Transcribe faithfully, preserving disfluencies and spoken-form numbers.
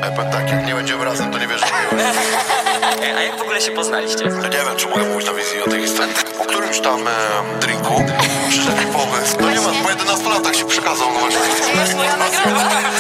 Ja powiem tak, jak nie będziemy razem, to nie wiesz, że miłość. A jak w ogóle się poznaliście? Ja nie wiem, czy mogę mówić na wizji o tej historii. Po którymś tam e, drinku przyszedł